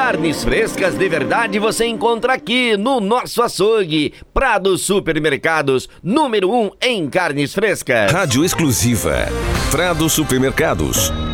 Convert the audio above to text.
Carnes frescas de verdade você encontra aqui no nosso açougue. Prado Supermercados, número 1 em carnes frescas. Rádio exclusiva Prado Supermercados.